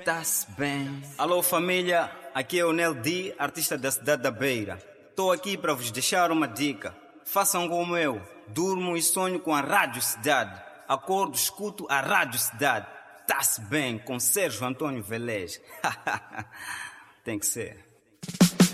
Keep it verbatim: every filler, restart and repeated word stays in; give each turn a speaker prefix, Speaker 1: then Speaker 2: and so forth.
Speaker 1: tá-se bem. Alô família, aqui é o Nel D, artista da cidade da Beira. Estou aqui para vos deixar uma dica. Façam como eu, durmo e sonho com a Rádio Cidade. Acordo, escuto a Rádio Cidade. Tá-se bem, com Sérgio Antônio Velez. Tem que ser.